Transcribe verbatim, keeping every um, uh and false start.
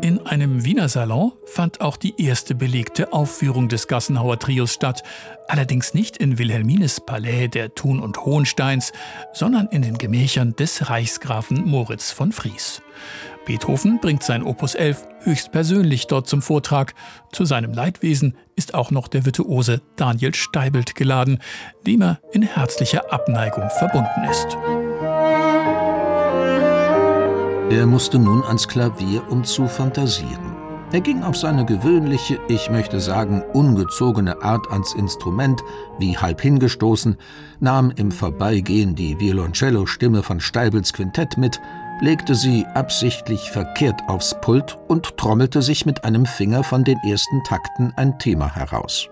In einem Wiener Salon fand auch die erste belegte Aufführung des Gassenhauer Trios statt. Allerdings nicht in Wilhelmines Palais der Thun und Hohensteins, sondern in den Gemächern des Reichsgrafen Moritz von Fries. Beethoven bringt sein Opus elf höchstpersönlich dort zum Vortrag. Zu seinem Leidwesen ist auch noch der Virtuose Daniel Steibelt geladen, dem er in herzlicher Abneigung verbunden ist. Er musste nun ans Klavier, um zu fantasieren. Er ging auf seine gewöhnliche, ich möchte sagen ungezogene Art ans Instrument, wie halb hingestoßen, nahm im Vorbeigehen die Violoncello-Stimme von Steibels Quintett mit, legte sie absichtlich verkehrt aufs Pult und trommelte sich mit einem Finger von den ersten Takten ein Thema heraus.